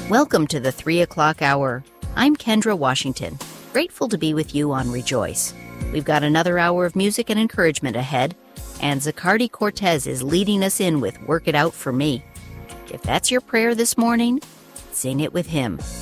Welcome to the 3 o'clock hour. I'm Kendra Washington, grateful to be with you on Rejoice. We've got another hour of music and encouragement ahead, and Zaccardi Cortez is leading us in with Work It Out for Me. If that's your prayer this morning, sing it with him.